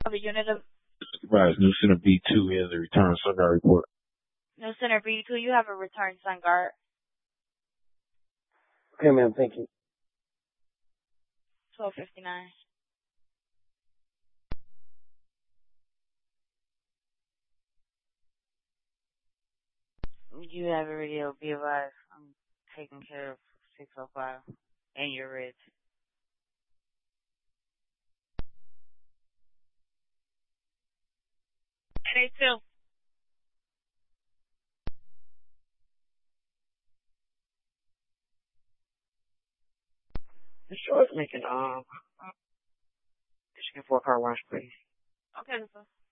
Of a unit of Right, New Center B2 is the return Sunguard report. No Center B2, you have a return SunGuard. Okay, ma'am, thank you. 1259. You have a radio, be advised. I'm taking care of 605 and your reds. They too. The show's making, Michigan 4 car wash, please. Okay, sir.